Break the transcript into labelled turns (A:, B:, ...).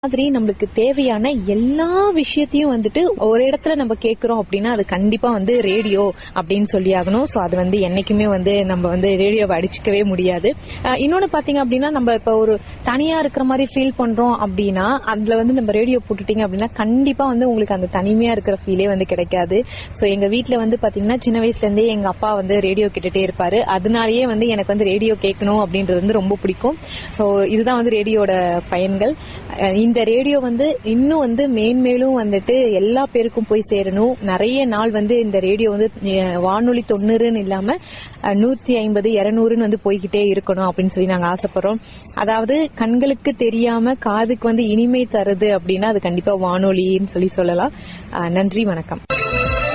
A: மாதிரி நம்மளுக்கு தேவையான எல்லா விஷயத்தையும் வந்துட்டு ஒரு இடத்துல நம்ம கேட்கிறோம் அப்படின்னா அது கண்டிப்பா ரேடியோ அப்படின்னு சொல்லி ஆகணும். சோ அது என்னைக்குமே நம்ம ரேடியோவை அடிச்சுக்கவே முடியாது. இன்னொன்னு பாத்தீங்க அப்படின்னா நம்ம இப்ப ஒரு தனியா இருக்கிற மாதிரி ஃபீல் பண்றோம் அப்படின்னா அதுல நம்ம ரேடியோ போட்டுட்டீங்க அப்படின்னா கண்டிப்பா உங்களுக்கு அந்த தனிமையா இருக்கிற ஃபீலே கிடைக்காது. சோ எங்க வீட்டுல பாத்தீங்கன்னா சின்ன வயசுல இருந்தே எங்க அப்பா ரேடியோ கேட்டுட்டே இருப்பாரு. அதனாலேயே எனக்கு ரேடியோ கேட்கணும் அப்படின்றது ரொம்ப பிடிக்கும். சோ இதுதான் ரேடியோட பயன்கள். இந்த ரேடியோ இன்னும் மேன்மேலும் எல்லா பேருக்கும் போய் சேரணும். நிறைய நாள் இந்த ரேடியோ வானொலி 90ன்னு இல்லாம 150 200ன்னு போய்கிட்டே இருக்கணும் அப்படின்னு சொல்லி நாங்க ஆசைப்படுறோம். அதாவது கண்களுக்கு தெரியாம காதுக்கு இனிமை தருது அப்படின்னா அது கண்டிப்பா வானொலின்னு சொல்லலாம். நன்றி, வணக்கம்.